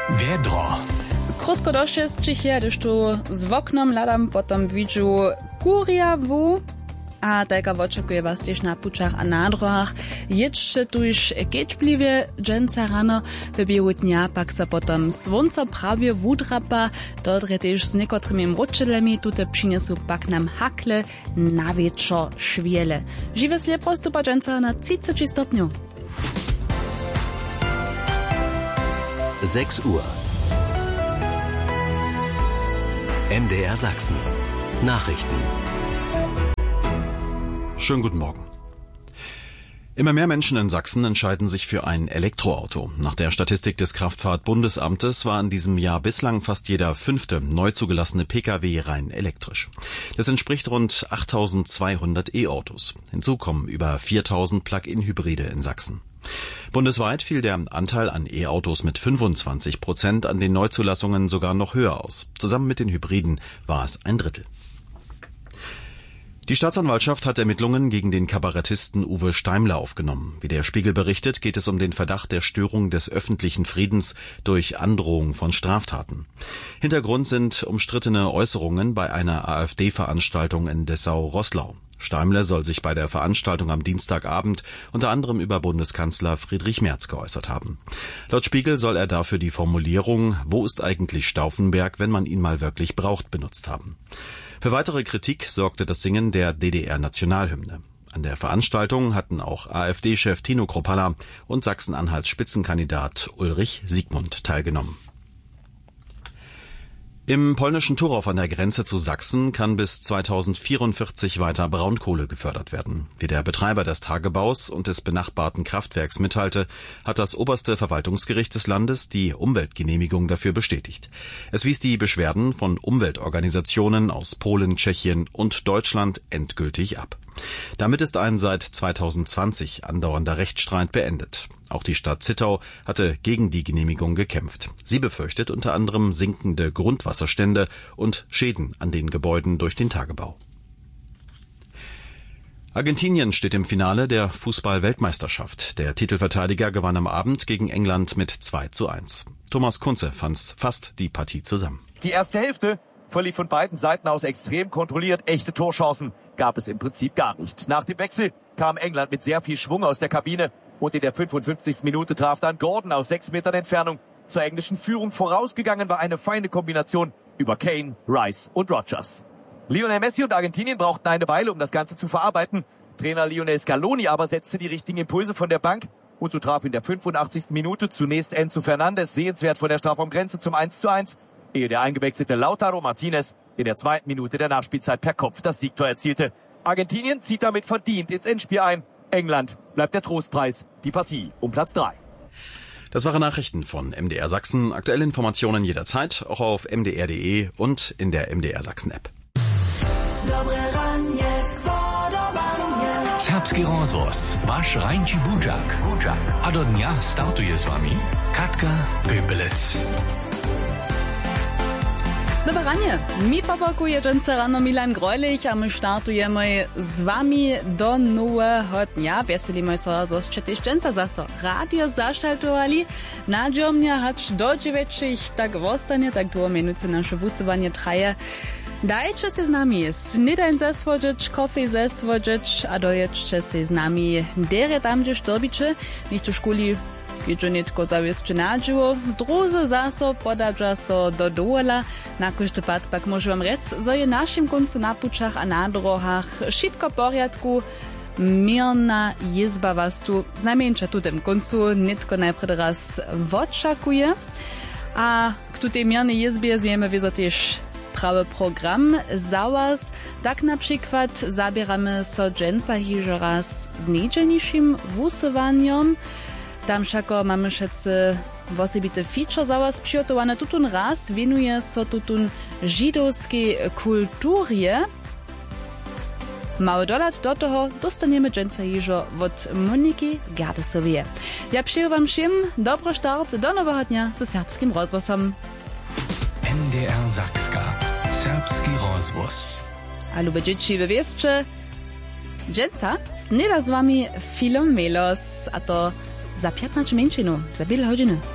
Wiedro. Krótko do 6 gdyż tu z oknom ladam, potom widzę kuriawu, a taka oczekuje was też na puczach a na drogach. Jeszcze tu już kieczbliwie dżęca rano, w biegu dnia pak se potom słońce prawie wudrapa, dodre też z niekotrymi mruczylami, tutaj przyniosą pak nam hakle na wieczor szwiele. Żywe slie postupa dżęca na 30 stopniu. 6 Uhr. MDR Sachsen. Nachrichten. Schönen guten Morgen. Immer mehr Menschen in Sachsen entscheiden sich für ein Elektroauto. Nach der Statistik des Kraftfahrtbundesamtes war in diesem Jahr bislang fast jeder 5. neu zugelassene Pkw rein elektrisch. Das entspricht rund 8.200 E-Autos. Hinzu kommen über 4.000 Plug-in-Hybride in Sachsen. Bundesweit fiel der Anteil an E-Autos mit 25% an den Neuzulassungen sogar noch höher aus. Zusammen mit den Hybriden war es ein Drittel. Die Staatsanwaltschaft hat Ermittlungen gegen den Kabarettisten Uwe Steimler aufgenommen. Wie der Spiegel berichtet, geht es um den Verdacht der Störung des öffentlichen Friedens durch Androhung von Straftaten. Hintergrund sind umstrittene Äußerungen bei einer AfD-Veranstaltung in Dessau-Roßlau. Steimler soll sich bei der Veranstaltung am Dienstagabend unter anderem über Bundeskanzler Friedrich Merz geäußert haben. Laut Spiegel soll er dafür die Formulierung „Wo ist eigentlich Stauffenberg, wenn man ihn mal wirklich braucht?" benutzt haben. Für weitere Kritik sorgte das Singen der DDR-Nationalhymne. An der Veranstaltung hatten auch AfD-Chef Tino Kropalla und Sachsen-Anhalts Spitzenkandidat Ulrich Siegmund teilgenommen. Im polnischen Turów an der Grenze zu Sachsen kann bis 2044 weiter Braunkohle gefördert werden. Wie der Betreiber des Tagebaus und des benachbarten Kraftwerks mitteilte, hat das oberste Verwaltungsgericht des Landes die Umweltgenehmigung dafür bestätigt. Es wies die Beschwerden von Umweltorganisationen aus Polen, Tschechien und Deutschland endgültig ab. Damit ist ein seit 2020 andauernder Rechtsstreit beendet. Auch die Stadt Zittau hatte gegen die Genehmigung gekämpft. Sie befürchtet unter anderem sinkende Grundwasserstände und Schäden an den Gebäuden durch den Tagebau. Argentinien steht im Finale der Fußball-Weltmeisterschaft. Der Titelverteidiger gewann am Abend gegen England mit 2:1. Thomas Kunze fand fast die Partie zusammen. Die erste Hälfte verlief von beiden Seiten aus extrem kontrolliert. Echte Torchancen gab es im Prinzip gar nicht. Nach dem Wechsel kam England mit sehr viel Schwung aus der Kabine und in der 55. Minute traf dann Gordon aus 6 Metern Entfernung zur englischen Führung. Vorausgegangen war eine feine Kombination über Kane, Rice und Rodgers. Lionel Messi und Argentinien brauchten eine Weile, um das Ganze zu verarbeiten. Trainer Lionel Scaloni aber setzte die richtigen Impulse von der Bank und so traf in der 85. Minute zunächst Enzo Fernandes sehenswert vor der Strafraumgrenze zum 1:1, ehe der eingewechselte Lautaro Martinez in der 2. Minute der Nachspielzeit per Kopf das Siegtor erzielte. Argentinien zieht damit verdient ins Endspiel ein. England bleibt der Trostpreis, die Partie um Platz 3. Das waren Nachrichten von MDR Sachsen. Aktuelle Informationen jederzeit, auch auf mdr.de und in der MDR Sachsen App. Serbski rozvoz, wasz rańczy budzak. A do dnia startuje z wami Katka Pöpelec. Dobre ranie, mi popakuje dżęca rano Milan Grojlich, a my startujemy z wami do nowego dnia. Weselimy się, że jeszcze też dżęca zaso radio zaszaltowali. Nadziomnia, hacz do 9, tak zostanie, tak 2 minuty nasze wusowanie traje. Dajcie się z nami snidajn zesłodzić, kofej zesłodzić, a dojedźcie się z nami dere tam, gdzie sztorbicie, niech tu szkuli jedzie netko zawieszcie nadziło, druzy zaso podadża so do dola, na każdy pad pak może wam rec, zo je naszym końcu na puczach a na drogach szybko porядku, mirna jezba was tu, znajmniejsza tu tym końcu, netko najpierw raz oczekuje, a k tej mirnej jezbie zwiemy wieso też prawy program za was. Tak na przykład zabieramy so dżęca hiżo raz z niedzielniejszym wusowaniem. Tam všako mamy všetci osobite feature za was przygotowane. Tutun raz winuje so tutun żydowskiej kulturie. Mały dolat do toho dostaniemy dżęca hiżo od Moniki Gardesowie. Ja przyjdę wam všim dobry start do nowego dnia ze serbskim rozwosom. MDR Sakska. Serbski rozvoz. A lube dzieci, wy wiecie, dżęca snida z wami Filom Melos, a to za 15 minut, za 2 godziny.